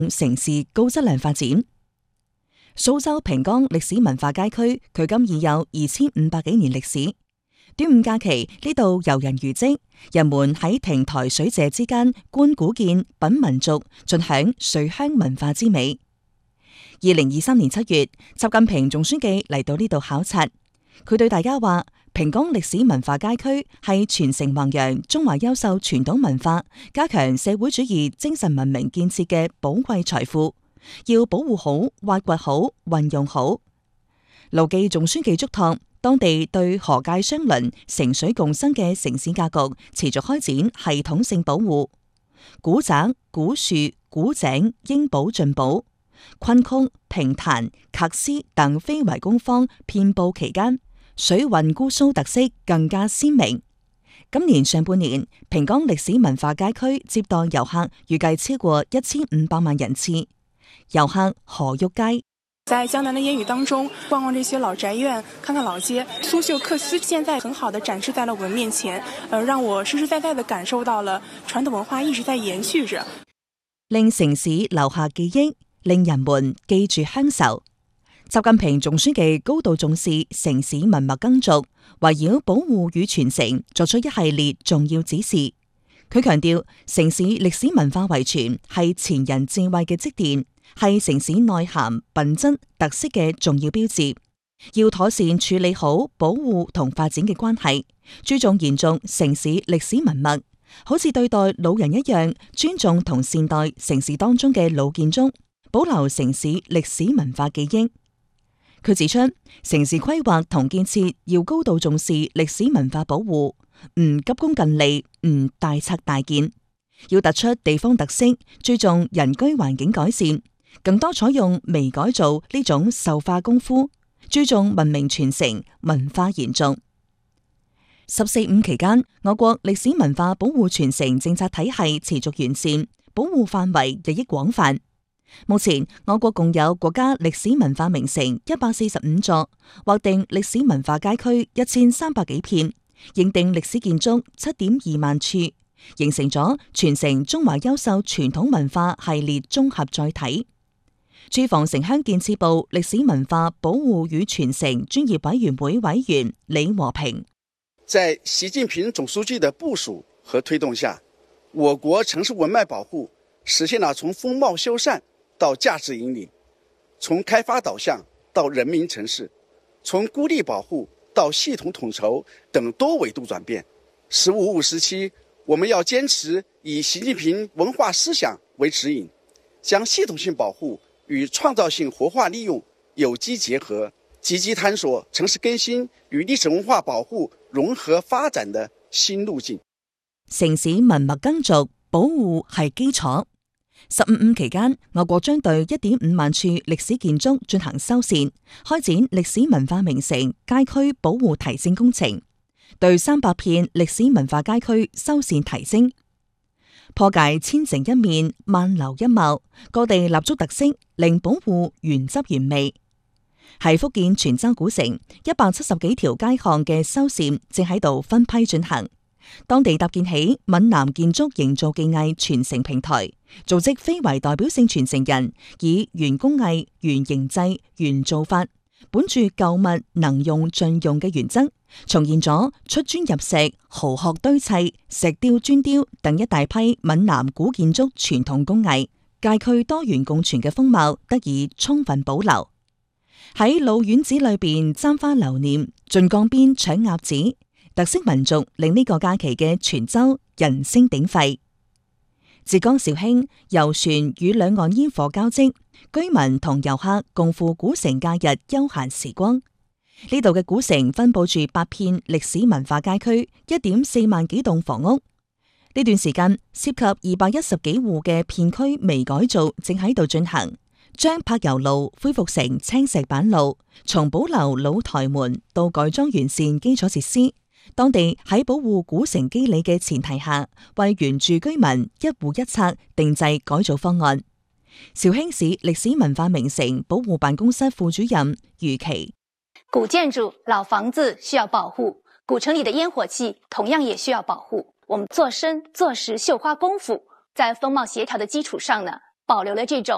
城市高質量發展。蘇州平江歷史文化街區距今已有2500幾年歷史。端午假期呢度遊人如織，人們喺亭台水榭之間觀古建、品民俗，盡享水鄉文化之美。2023年7月，習近平總書記嚟到呢度考察，佢對大家話：平江歷史文化街區係傳承弘揚中華優秀傳統文化、加強社會主義精神文明建設嘅寶貴財富，要保護好、挖掘好、運用好。牢記總書記囑託，當地對河界相鄰、城水共生嘅城市格局持續開展系統性保護，古宅、古樹、古井應保盡保，昆曲、評彈、笳詩等非遺工坊遍佈其間，水韻姑蘇特色更加鮮明。今年上半年，平江歷史文化街區接待遊客預計超過1500萬人次。遊客何玉佳在江南的煙雨當中逛逛這些老宅院，看看老街，蘇繡緙絲現在很好的展示在了我們面前，讓我實實在在的感受到了傳統文化一直在延續着， 令城市留下記憶，令人們記住鄉愁。習近平總書記高度重視城市文物耕俗，圍繞保護與傳承作出一系列重要指示。佢強調，城市歷史文化遺傳係前人智慧嘅積澱，係城市內涵、品質、特色嘅重要標誌。要妥善處理好保護同發展嘅關係，注重延續城市歷史文物，好似對待老人一樣，尊重同善待城市當中嘅老建築，保留城市歷史文化記憶。佢指出，城市規劃同建設要高度重視歷史文化保護，唔急功近利，唔大拆大建，要突出地方特色，注重人居環境改善，更多採用微改造呢種獸化功夫，注重文明傳承、文化延續。14.5期間，我國歷史文化保護傳承政策體系持續完善，保護範圍日益廣泛。目前，我國共有國家歷史文化名城145座，劃定歷史文化街區1300幾片，認定歷史建築7.2萬處，形成咗傳承中華優秀傳統文化系列綜合載體。住房城鄉建設部歷史文化保護與傳承專業委員會委員李和平： 在習近平總書記的部署和推動下，我國城市文脈保護實現了從風貌修繕到價值引領，從開發導向到人民城市，從孤立保護到系統統籌等多維度轉變。15+5時期，我們要堅持以習近平文化思想為指引，將系統性保護與創造性活化利用有機結合，積極探索城市更新與歷史文化保護融合發展的新路徑。 城市文物耕俗保護係基礎。15.5期間，我國將對1.5萬處歷史建築進行修繕，開展歷史文化名城街區保護提升工程，對300片歷史文化街區修繕提升，破解千城一面、萬樓一貌，各地立足特色，令保護原汁原味。喺福建泉州古城170幾條街巷嘅修繕正喺度分批進行。當地搭建起閩南建築營造技藝傳承平台，組織非遺代表性傳承人，以原工藝、原形製、原做法，本住舊物能用盡用嘅原則，重現咗出磚入石、蠔殼堆砌、石雕磚雕等一大批閩南古建築傳統工藝，街區多元共存嘅風貌得以充分保留。喺老院子裏邊簪花留念，晉江邊搶鴨子，特色民族令呢個假期嘅泉州人聲鼎沸。浙江紹興遊船與兩岸煙火交織，居民同遊客共赴古城假日休閒時光。呢度嘅古城分佈住8片歷史文化街區，1.4萬幾棟房屋。呢段時間涉及210幾戶嘅片區微改造正喺度進行，將柏油路恢復成青石板路，從保留老台門到改裝完善基礎設施。當地喺保護古城肌理嘅前提下，為原住居民一戶一策定製改造方案。紹興市歷史文化名城保護辦公室副主任余琪： 古建築、老房子需要保護，古城裏的煙火氣同樣也需要保護。我們做深做實繡花功夫，在風貌協調的基礎上呢，保留了這種